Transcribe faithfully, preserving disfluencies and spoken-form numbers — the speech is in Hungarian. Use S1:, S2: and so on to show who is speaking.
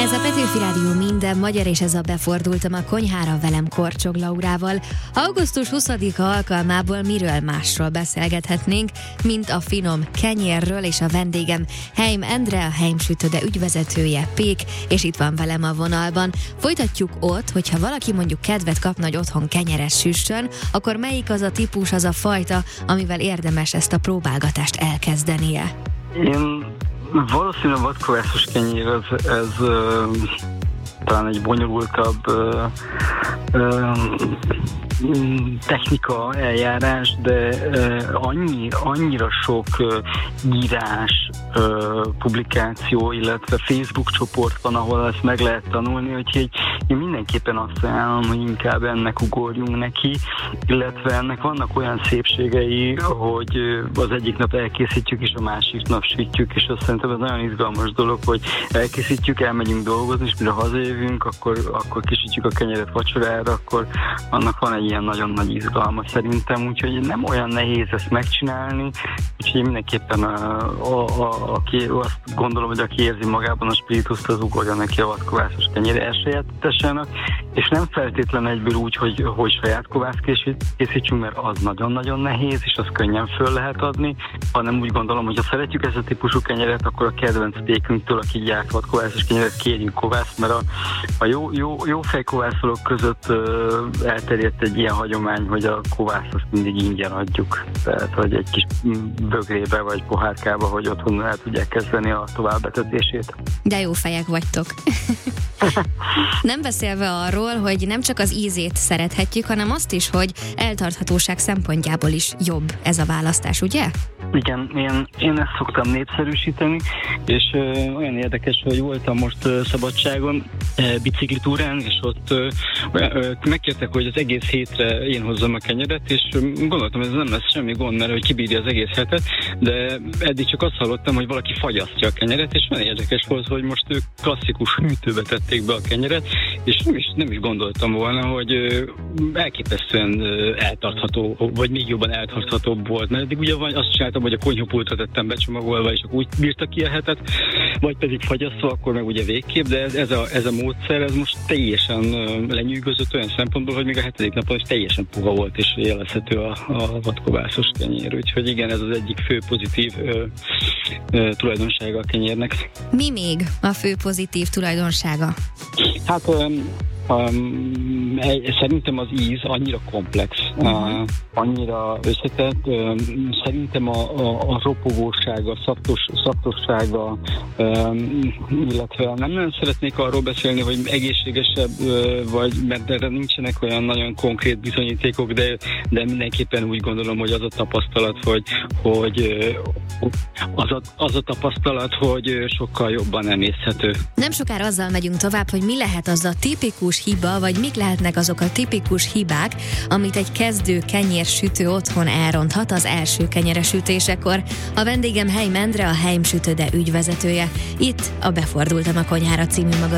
S1: Ez a Petőfi Rádió minden magyar, és ez a Befordultam a konyhára velem Korcsog Laurával. augusztus huszadika alkalmából miről másról beszélgethetnénk, mint a finom kenyérről, és a vendégem Heim Endre, a Heim Sütöde ügyvezetője, Pék, és itt van velem a vonalban. Folytatjuk ott, hogyha valaki mondjuk kedvet kapna, hogy otthon kenyeres süssön, akkor melyik az a típus, az a fajta, amivel érdemes ezt a próbálgatást elkezdenie?
S2: Én valószínűleg a vadkovászos kenyér, ez, ez uh, talán egy bonyolultabb uh, uh, technika, eljárás, de uh, annyi, annyira sok uh, írás, uh, publikáció, illetve Facebook csoport van, ahol ezt meg lehet tanulni, úgyhogy én mindenképpen azt ajánlom, hogy inkább ennek ugorjunk neki, illetve ennek vannak olyan szépségei, hogy az egyik nap elkészítjük, és a másik nap sütjük, és azt szerintem ez nagyon izgalmas dolog, hogy elkészítjük, elmegyünk dolgozni, és mire hazajövünk, akkor, akkor kisütjük a kenyeret vacsorára, akkor annak van egy ilyen nagyon nagy izgalma szerintem, úgyhogy nem olyan nehéz ezt megcsinálni, úgyhogy mindenképpen a, a, a, aki, azt gondolom, hogy aki érzi magában a spirituszt, az ugorja neki a vadkovászos kenyér elsajátításának, és nem feltétlen egyből úgy, hogy, hogy saját kovász készítsünk, mert az nagyon-nagyon nehéz, és az könnyen föl lehet adni, hanem úgy gondolom, hogy ha szeretjük ezt a típusú kenyeret, akkor a kedvenc pékünktől, aki gyárt vadkovászos kenyeret, kérjünk kovászt, mert a, a jó, jó, jó fejkovászolók között uh, elterjedt egy ilyen hagyomány, hogy a kovászt azt mindig ingyen adjuk. Tehát, hogy egy kis bögrébe vagy pohárkába, hogy otthon el tudják kezdeni a továbbetetését.
S1: De jó fejek vagytok. Nem beszélve arról, hogy nem csak az ízét szerethetjük, hanem azt is, hogy eltarthatóság szempontjából is jobb ez a választás, ugye?
S2: Igen, én, én ezt szoktam népszerűsíteni, és ö, olyan érdekes, hogy voltam most ö, szabadságon, ö, biciklitúrán, és ott ö, ö, megkértek, hogy az egész hétre én hozzam a kenyeret, és ö, gondoltam, hogy ez nem lesz semmi gond, mert hogy kibírja az egész hetet, de eddig csak azt hallottam, hogy valaki fagyasztja a kenyeret, és nagyon érdekes volt, hogy most ők klasszikus hűtőbe tették be a kenyeret, és nem is, nem is gondoltam volna, hogy ö, elképesztően ö, eltartható, vagy még jobban eltarthatóbb volt, mert eddig ugye azt csináltam, hogy a konyhapultra tettem becsomagolva, és akkor úgy bírta ki a hetet, vagy pedig fagyasztva, akkor meg ugye végképp, de ez, ez, a, ez a módszer, ez most teljesen lenyűgözött olyan szempontból, hogy még a hetedik napon is teljesen puha volt, és élvezhető a, a vadkovászos kenyér. Úgyhogy igen, ez az egyik fő pozitív ö, ö, tulajdonsága a kenyérnek.
S1: Mi még a fő pozitív tulajdonsága?
S2: Hát ö, Um, szerintem az íz annyira komplex, uh-huh. uh, annyira összetett, uh, szerintem a, a, a ropogósága, a szaktos, szaktossága, um, illetve nem nagyon szeretnék arról beszélni, hogy egészségesebb, uh, vagy, mert erre nincsenek olyan nagyon konkrét bizonyítékok, de, de mindenképpen úgy gondolom, hogy az a tapasztalat, hogy, hogy uh, az, a, az a tapasztalat, hogy sokkal jobban emészhető.
S1: Nem sokára azzal megyünk tovább, hogy mi lehet az a tipikus hiba, vagy mik lehetnek azok a tipikus hibák, amit egy kezdő kenyérsütő otthon elronthat az első kenyeresütésekor. A vendégem Heim Endre, a Heim Sütöde ügyvezetője. Itt a Befordultam a konyhára című magazin